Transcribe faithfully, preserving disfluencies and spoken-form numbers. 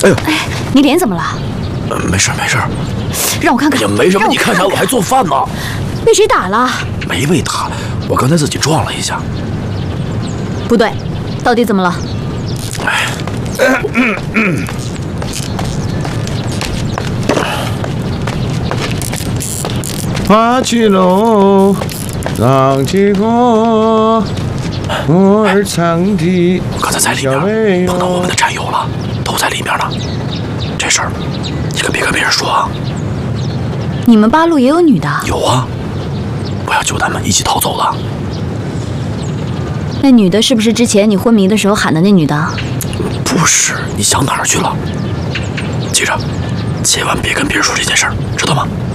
哎呦， 哎，你脸怎么了？ 呃，没事没事。 让我看看。 也没什么，你看啥？我还做饭呢。 被谁打了？ 没被打，我刚才自己撞了一下。 不对，到底怎么了？ 哎，嗯嗯。 花去喽，浪去过，我儿藏的。 我刚才在里面碰到我们的战友了，都在里面呢。这事儿你可别跟别人说啊。 你们八路也有女的？ 有啊，我要救他们一起逃走的。 那女的是不是之前你昏迷的时候喊的那女的？ 不是，你想哪儿去了？记着，千万别跟别人说这件事儿，知道吗？